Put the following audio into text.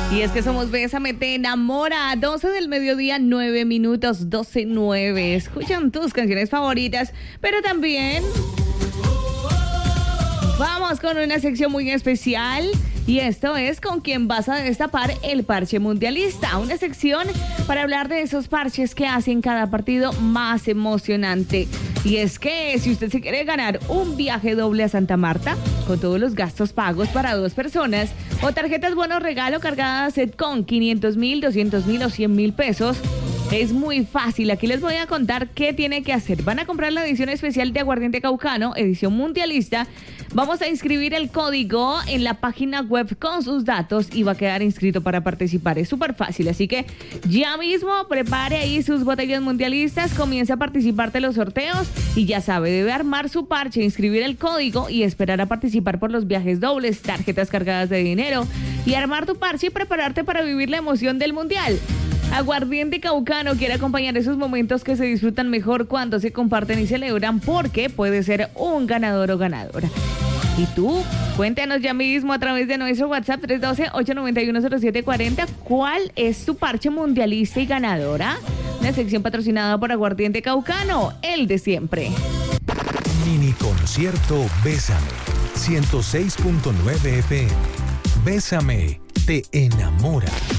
Y es que somos Bésame, te enamora. 12 del mediodía, 9 minutos, 12:09. Escuchan tus canciones favoritas, pero también vamos con una sección muy especial. Y esto es con quien vas a destapar el parche mundialista. Una sección para hablar de esos parches que hacen cada partido más emocionante. Y es que si usted se quiere ganar un viaje doble a Santa Marta, con todos los gastos pagos para 2 personas, o tarjetas bono regalo cargadas con 500,000, 200,000 o 100,000 pesos, es muy fácil. Aquí les voy a contar qué tiene que hacer. Van a comprar la edición especial de Aguardiente Caucano, edición mundialista. Vamos a inscribir el código en la página web con sus datos y va a quedar inscrito para participar. Es súper fácil, así que ya mismo prepare ahí sus botellas mundialistas, comience a participar de los sorteos y ya sabe, debe armar su parche, inscribir el código y esperar a participar por los viajes dobles, tarjetas cargadas de dinero y armar tu parche y prepararte para vivir la emoción del mundial. Aguardiente Caucano quiere acompañar esos momentos que se disfrutan mejor cuando se comparten y celebran, porque puede ser un ganador o ganadora. ¿Y tú? Cuéntanos ya mismo a través de nuestro WhatsApp 312-891-0740 cuál es tu parche mundialista y ganadora. Una sección patrocinada por Aguardiente Caucano, el de siempre. Mini concierto Bésame, 106.9 FM. Bésame, te enamora.